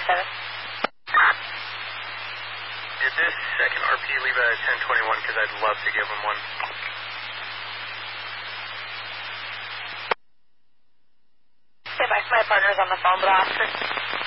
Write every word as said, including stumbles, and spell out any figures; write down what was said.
seven. Did this second R P leave a ten twenty-one? Because I'd love to give him one. Yeah, my, my partner's on the phone, but I'll ask her.